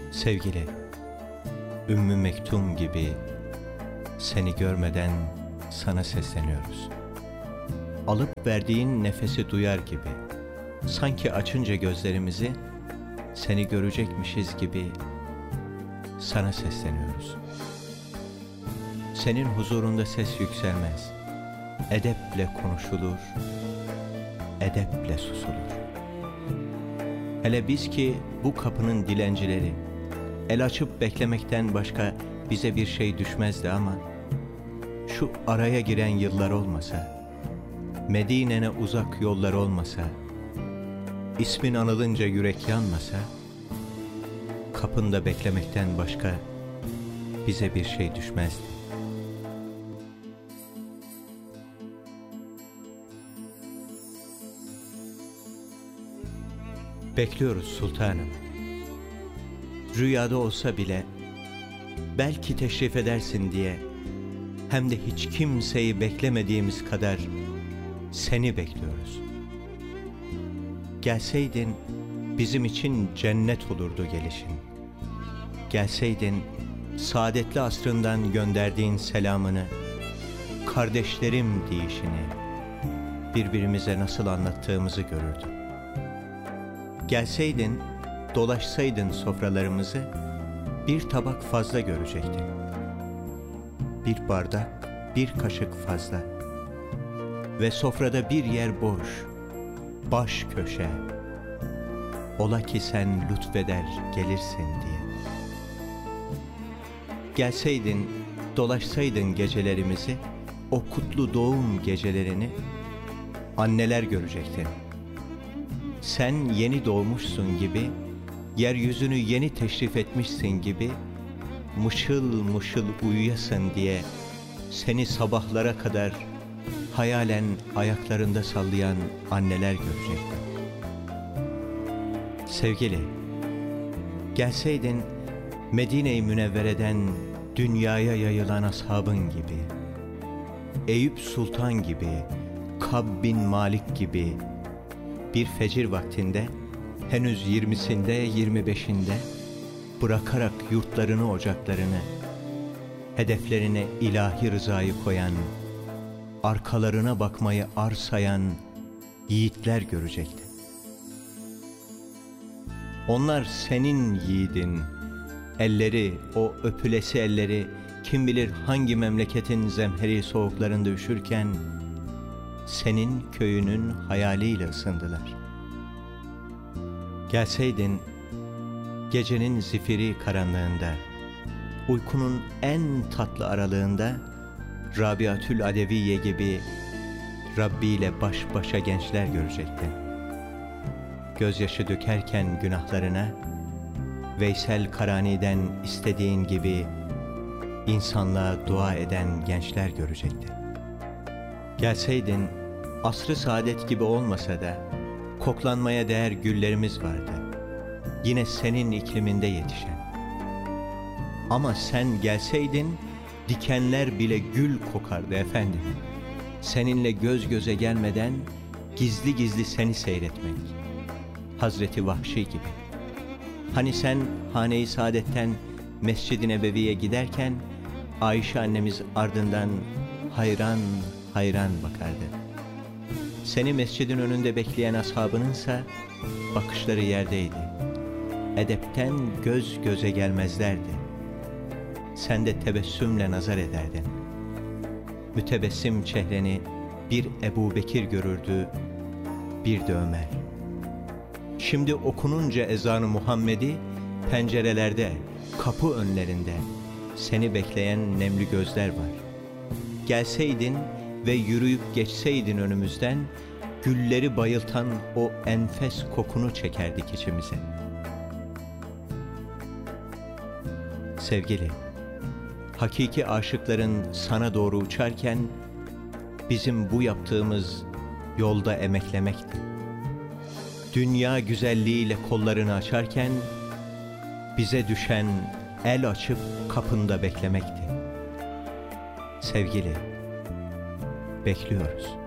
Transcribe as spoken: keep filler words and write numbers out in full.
Sevgili, Ümmü Mektum gibi seni görmeden sana sesleniyoruz. Alıp verdiğin nefesi duyar gibi, sanki açınca gözlerimizi seni görecekmişiz gibi sana sesleniyoruz. Senin huzurunda ses yükselmez, edeple konuşulur, edeple susulur. Hele biz ki bu kapının dilencileri, el açıp beklemekten başka bize bir şey düşmezdi ama şu araya giren yıllar olmasa, Medine'ne uzak yollar olmasa, ismin anılınca yürek yanmasa, kapında beklemekten başka bize bir şey düşmezdi. Bekliyoruz sultanım. Rüyada olsa bile belki teşrif edersin diye, hem de hiç kimseyi beklemediğimiz kadar seni bekliyoruz. Gelseydin bizim için cennet olurdu gelişin. Gelseydin saadetli asrından gönderdiğin selamını, kardeşlerim deyişini birbirimize nasıl anlattığımızı görürdün. Gelseydin, dolaşsaydın sofralarımızı, bir tabak fazla görecektin. Bir bardak, bir kaşık fazla. Ve sofrada bir yer boş, baş köşe. Ola ki sen lütfeder gelirsin diye. Gelseydin, dolaşsaydın gecelerimizi, o kutlu doğum gecelerini anneler görecektin. Sen yeni doğmuşsun gibi, yeryüzünü yeni teşrif etmişsin gibi, mışıl mışıl uyuyasın diye seni sabahlara kadar hayalen ayaklarında sallayan anneler görecektin. Sevgili, gelseydin Medine-i Münevvere'den dünyaya yayılan ashabın gibi, Eyüp Sultan gibi, Kab bin Malik gibi, bir fecir vaktinde, henüz yirmisinde, yirmi beşinde, bırakarak yurtlarını, ocaklarını, hedeflerine ilahi rızayı koyan, arkalarına bakmayı arsayan yiğitler görecekti. Onlar senin yiğidin, elleri, o öpülesi elleri, kim bilir hangi memleketin zemheri soğuklarında üşürken, senin köyünün hayaliyle ısındılar. Gelseydin, gecenin zifiri karanlığında, uykunun en tatlı aralığında, Rabiatül Adeviye gibi Rabbi ile baş başa gençler görecektin. Gözyaşı dökerken günahlarına, Veysel Karani'den istediğin gibi insanlığa dua eden gençler görecektin. Gelseydin, asr-ı saadet gibi olmasa da koklanmaya değer güllerimiz vardı. Yine senin ikliminde yetişen. Ama sen gelseydin, dikenler bile gül kokardı efendim. Seninle göz göze gelmeden gizli gizli seni seyretmek. Hazreti Vahşi gibi. Hani sen Hane-i Saadet'ten Mescid-i Nebevi'ye giderken Ayşe annemiz ardından hayran hayran bakardı. Seni mescidin önünde bekleyen ashabınınsa bakışları yerdeydi. Edepten göz göze gelmezlerdi. Sen de tebessümle nazar ederdin. Mütebessim çehreni bir Ebu Bekir görürdü, bir de Ömer. Şimdi okununca ezan-ı Muhammed'i pencerelerde, kapı önlerinde seni bekleyen nemli gözler var. Gelseydin ve yürüyüp geçseydin önümüzden, gülleri bayıltan o enfes kokunu çekerdik içimize. Sevgili, hakiki aşıkların sana doğru uçarken, bizim bu yaptığımız yolda emeklemekti. Dünya güzelliğiyle kollarını açarken, bize düşen el açıp kapında beklemekti. Sevgili, bekliyoruz.